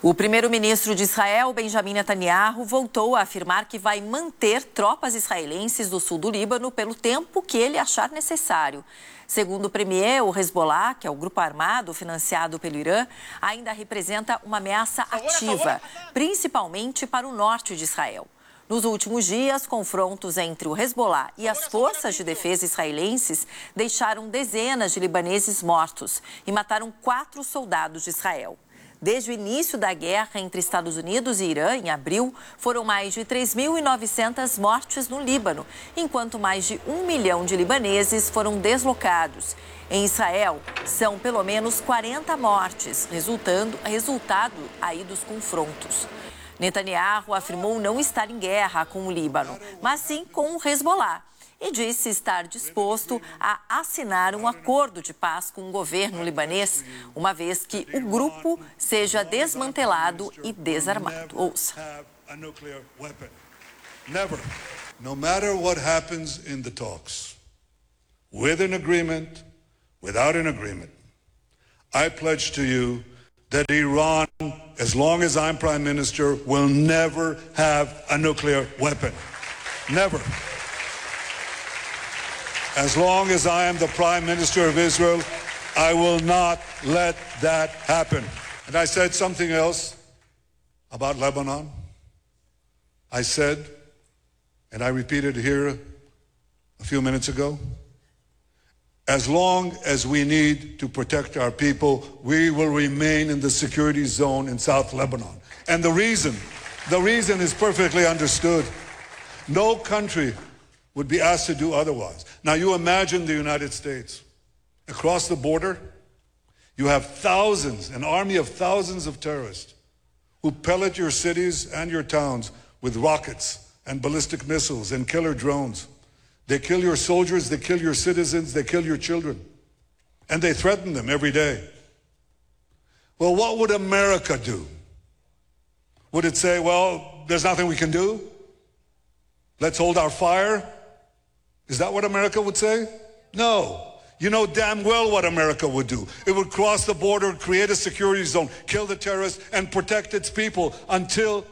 O primeiro-ministro de Israel, Benjamin Netanyahu, voltou a afirmar que vai manter tropas israelenses do sul do Líbano pelo tempo que ele achar necessário. Segundo o premier, o Hezbollah, que é o grupo armado financiado pelo Irã, ainda representa uma ameaça ativa, principalmente para o norte de Israel. Nos últimos dias, confrontos entre o Hezbollah e as forças de defesa israelenses deixaram dezenas de libaneses mortos e mataram 4 soldados de Israel. Desde o início da guerra entre Estados Unidos e Irã, em abril, foram mais de 3.900 mortes no Líbano, enquanto mais de 1 milhão de libaneses foram deslocados. Em Israel, são pelo menos 40 mortes, resultado aí dos confrontos. Netanyahu afirmou não estar em guerra com o Líbano, mas sim com o Hezbollah, e disse estar disposto a assinar um acordo de paz com o governo libanês, uma vez que o grupo seja desmantelado e desarmado. Ouça. Never, no matter what happens in the talks, with an agreement, without an agreement, I pledge to you that Iran, as long as I'm Prime Minister, will never have a nuclear weapon. Never. As long as I am the Prime Minister of Israel, I will not let that happen. And I said something else about Lebanon. I said, and I repeated here a few minutes ago, as long as we need to protect our people, we will remain in the security zone in South Lebanon. And the reason is perfectly understood. No country would be asked to do otherwise. Now you imagine the United States. Across the border, you have thousands, an army of thousands of terrorists who pellet your cities and your towns with rockets and ballistic missiles and killer drones. They kill your soldiers, they kill your citizens, they kill your children. And they threaten them every day. Well, what would America do? Would it say, well, there's nothing we can do? Let's hold our fire? Is that what America would say? No. You know damn well what America would do. It would cross the border, create a security zone, kill the terrorists, and protect its people until